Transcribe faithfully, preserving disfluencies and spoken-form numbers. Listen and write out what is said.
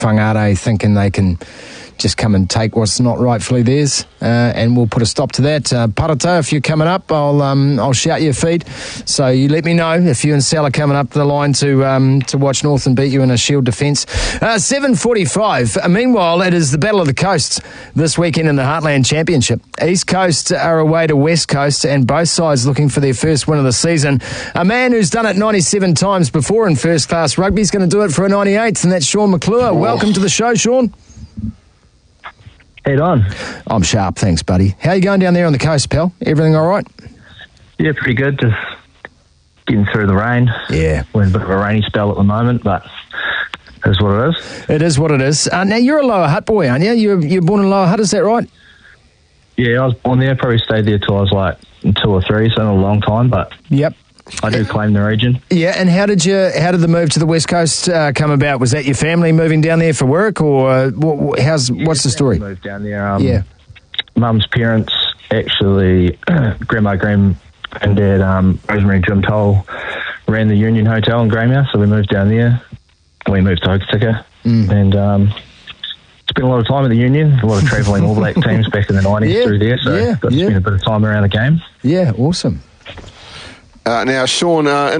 Whangarei thinking they can just come and take what's not rightfully theirs, uh, and we'll put a stop to that. Uh, Parata, if you're coming up, I'll um, I'll shout your feed. So you let me know if you and Sal are coming up the line to um, to watch Northern beat you in a Shield defence. Uh, seven forty-five. Uh, meanwhile, it is the Battle of the Coasts this weekend in the Heartland Championship. East Coast are away to West Coast, and both sides looking for their first win of the season. A man who's done it ninety-seven times before in first-class rugby is going to do it for a ninety-eighth, and that's Sean McClure. Welcome to the show, Sean. Head on. I'm sharp, thanks, buddy. How are you going down there on the coast, pal? Everything all right? Yeah, pretty good. Just getting through the rain. Yeah. We're in a bit of a rainy spell at the moment, but it is what it is. It is what it is. Uh, now, you're a Lower Hutt boy, aren't you? You were, you were born in Lower Hutt, is that right? Yeah, I was born there. Probably stayed there till I was like two or three, so not a long time, but Yep. I do claim the region. Yeah, and how did you? How did the move to the West Coast uh, come about? Was that your family moving down there for work, or uh, what, how's Yeah, what's the story? Moved down there. Um, yeah, Mum's parents actually, grandma, grand, granddad, um, Rosemary and Jim Toll ran the Union Hotel in Greymouth, so we moved down there. We moved to Hokitika, mm. and um, spent a lot of time at the Union. A lot of travelling All Black teams back in the nineties yeah, through there, so yeah, got to yeah. spend a bit of time around the game. Yeah, awesome. Uh, now, Sean, uh, in